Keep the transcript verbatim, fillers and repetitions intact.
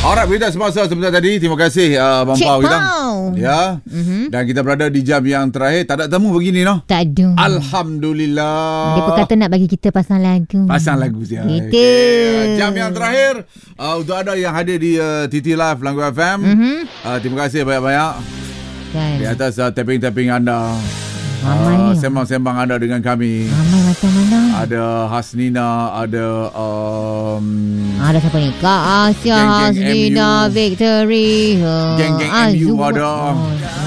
Alright, berita semasa sebentar tadi. Terima kasih uh, Abang Cik Pau kita. Pau. Ya. Mm-hmm. Dan kita berada di jam yang terakhir. Tak ada temu begini noh. Tak ada. Alhamdulillah. Dia pun kata nak bagi kita pasang lagu. Pasang lagu siap. Gitu. Okay. Jam yang terakhir uh, untuk ada yang hadir di uh, T T Live Langgu F M. Mm-hmm. Uh, terima kasih banyak-banyak. Kan. Di atas uh, tapping-tapping anda. Uh, sembang-sembang anda dengan kami. Ramai macam mana? Ada Hasnina, ada um, ada siapa ni? Kak Asia, Hasnina, Victory, Geng-geng M U ada.